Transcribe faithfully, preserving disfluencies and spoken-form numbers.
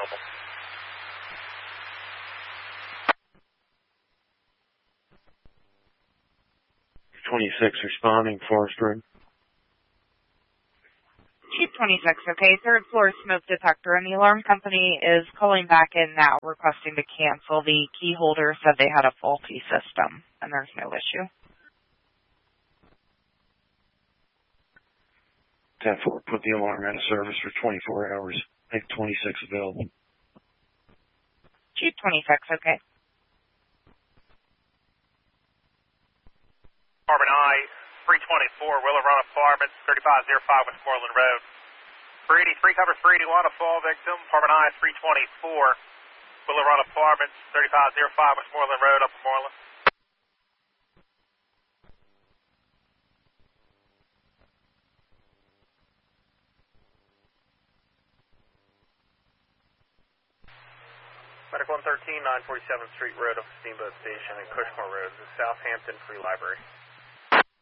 available. twenty-six responding, Forest Road. Chief twenty-six, okay. Third floor smoke detector, and the alarm company is calling back in now, requesting to cancel. The key holder said they had a faulty system, and there's no issue. ten four, put the alarm out of service for twenty-four hours. Make twenty-six available. Chief twenty-six, okay. Apartment I, three twenty-four, Willow Run Apartments, thirty-five oh five Westmoreland Road. three eighty-three, cover three eighty-one, a fall victim. Apartment I, three twenty-four, Willow Run Apartments, thirty-five oh five Westmoreland Road, Upper Moreland. Medic one thirteen, nine forty-seventh Street Road up Steamboat Station and Cushmore Road, the Southampton Free Library.